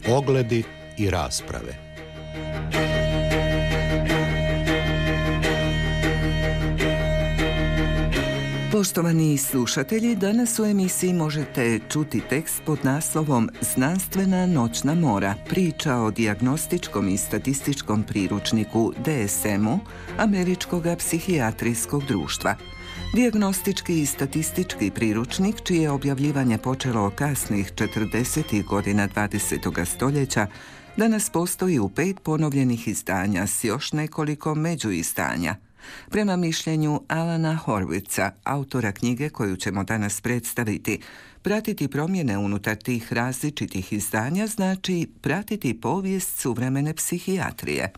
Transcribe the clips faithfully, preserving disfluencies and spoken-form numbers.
Ogledi i rasprave. Poštovani slušatelji, danas u emisiji možete čuti tekst pod naslovom Znanstvena noćna mora, priča o dijagnostičkom i statističkom priručniku D S M-u Američkog psihijatrijskog društva. Dijagnostički i statistički priručnik, čije objavljivanje počelo kasnih četrdesetih godina dvadesetog stoljeća, danas postoji u pet ponovljenih izdanja s još nekoliko međuizdanja. Prema mišljenju Alana Horwitza, autora knjige koju ćemo danas predstaviti, pratiti promjene unutar tih različitih izdanja znači pratiti povijest suvremene psihijatrije.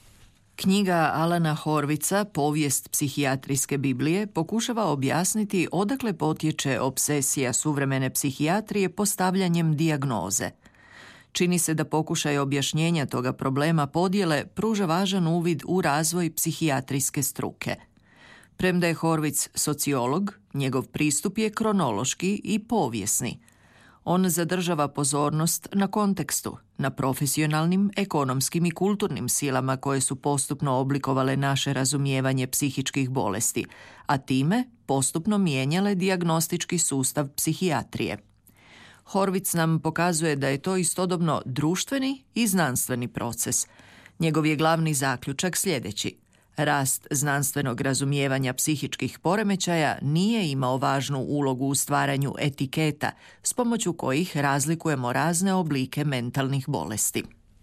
Knjiga Alana Horwitza, Povijest psihijatrijske Biblije, pokušava objasniti odakle potječe obsesija suvremene psihijatrije postavljanjem dijagnoze. Čini se da pokušaj objašnjenja toga problema podjele pruža važan uvid u razvoj psihijatrijske struke. Premda je Horwitz sociolog, njegov pristup je kronološki i povijesni. On zadržava pozornost na kontekstu, na profesionalnim, ekonomskim i kulturnim silama koje su postupno oblikovale naše razumijevanje psihičkih bolesti, a time postupno mijenjale dijagnostički sustav psihijatrije. Horwitz nam pokazuje da je to istodobno društveni i znanstveni proces. Njegov je glavni zaključak sljedeći. Rast znanstvenog razumijevanja psihičkih poremećaja nije imao važnu ulogu u stvaranju etiketa s pomoću kojih razlikujemo razne oblike mentalnih bolesti.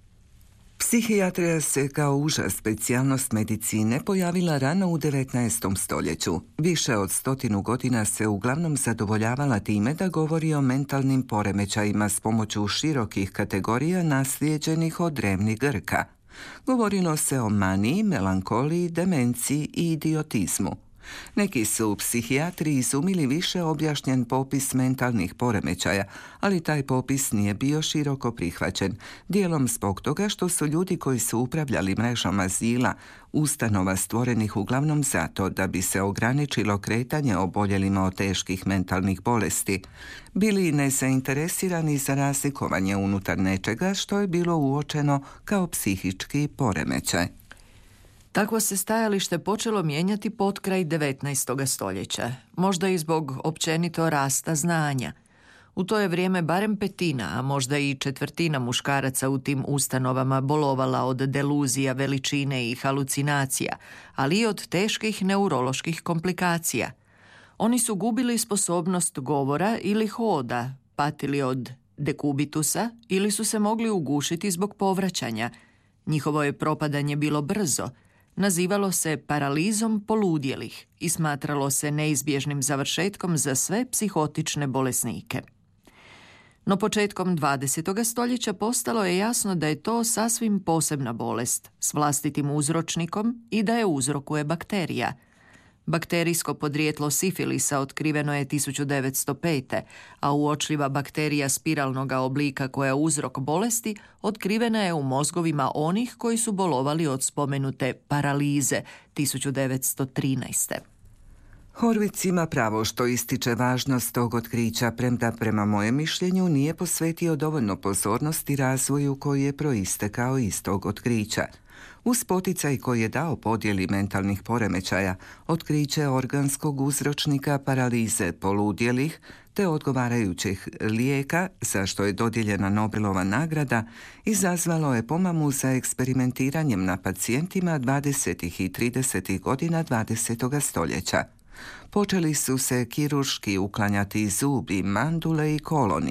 Psihijatrija se kao uža specijalnost medicine pojavila rano u devetnaestom stoljeću. Više od stotinu godina se uglavnom zadovoljavala time da govori o mentalnim poremećajima s pomoću širokih kategorija naslijeđenih od drevnih Grka. Govorilo se o maniji, melankoliji, demenciji i idiotizmu. Neki su u psihijatriji izumili više objašnjen popis mentalnih poremećaja, ali taj popis nije bio široko prihvaćen, dijelom zbog toga što su ljudi koji su upravljali mrežom azila, ustanova stvorenih uglavnom zato da bi se ograničilo kretanje oboljelima od teških mentalnih bolesti, bili nezainteresirani za razlikovanje unutar nečega što je bilo uočeno kao psihički poremećaj. Takvo se stajalište počelo mijenjati potkraj devetnaestog stoljeća, možda i zbog općenito rasta znanja. U to je vrijeme barem petina, a možda i četvrtina muškaraca u tim ustanovama bolovala od deluzija veličine i halucinacija, ali i od teških neuroloških komplikacija. Oni su gubili sposobnost govora ili hoda, patili od dekubitusa ili su se mogli ugušiti zbog povraćanja. Njihovo je propadanje bilo brzo. Nazivalo se paralizom poludjelih i smatralo se neizbježnim završetkom za sve psihotične bolesnike. No početkom dvadesetog stoljeća postalo je jasno da je to sasvim posebna bolest s vlastitim uzročnikom i da je uzrokuje bakterija. Bakterijsko podrijetlo sifilisa otkriveno je tisuću devetsto pete. a uočljiva bakterija spiralnog oblika koja je uzrok bolesti otkrivena je u mozgovima onih koji su bolovali od spomenute paralize tisuću devetsto trinaeste. Horwitz ima pravo što ističe važnost tog otkrića, premda prema mojem mišljenju nije posvetio dovoljno pozornosti razvoju koji je proistekao iz tog otkrića. Uz poticaj koji je dao podjeli mentalnih poremećaja, otkriće organskog uzročnika paralize poludjelih te odgovarajućih lijeka, za što je dodijeljena Nobelova nagrada, izazvalo je pomamu za eksperimentiranjem na pacijentima dvadesetih i tridesetih godina dvadesetog stoljeća. Počeli su se kirurški uklanjati zubi, mandule i koloni.